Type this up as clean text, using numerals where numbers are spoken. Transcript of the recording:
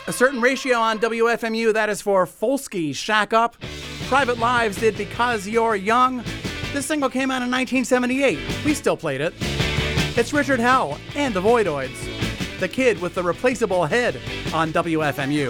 A Certain Ratio on WFMU, that is for Folsky, Shack Up. Private Lives did Because You're Young. This single came out in 1978. We still played it. It's Richard Hell and the Voidoids. The Kid with the Replaceable Head on WFMU.